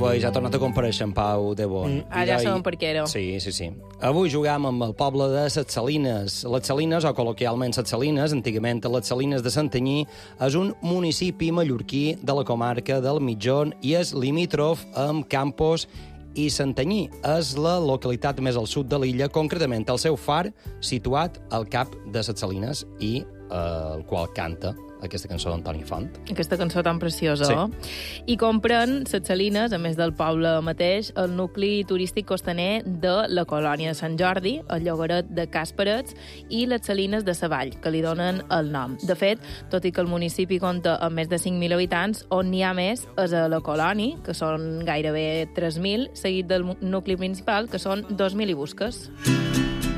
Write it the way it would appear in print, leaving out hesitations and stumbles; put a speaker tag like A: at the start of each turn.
A: veig, ha tornat a comparèixer en Pau de Bon.
B: Ja sabem per què era.
A: Sí. Avui jugam amb el poble de Ses Salines. Les Salines, o col·loquialment Ses Salines, antigament les Salines de Santanyí, és un municipi mallorquí de la comarca del Mitjón i és limítrof amb Campos i Santanyí. És la localitat més al sud de l'illa, concretament el seu far, situat al cap de Ses Salines i el qual canta aquesta cançó d'Antoni Font.
B: Aquesta cançó tan preciosa,
A: Sí.
B: I compren Ses Salines, a més del poble mateix, el nucli turístic costaner de la colònia de Sant Jordi, el llogaret de Casparets i les Salines de Savall, que li donen el nom. De fet, tot i que el municipi compta amb més de 5.000 habitants, on n'hi ha més és a la colònia, que són gairebé 3.000, seguit del nucli principal, que són 2.000 i busques.